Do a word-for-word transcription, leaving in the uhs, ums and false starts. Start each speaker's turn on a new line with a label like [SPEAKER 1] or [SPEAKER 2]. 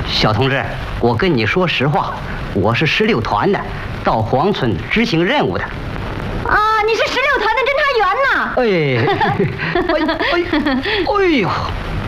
[SPEAKER 1] 小同志，我跟你说实话，我是十六团的，到黄村执行任务的。
[SPEAKER 2] 啊，你是十六团的侦查员呐？
[SPEAKER 1] 哎，哎哎哎呦！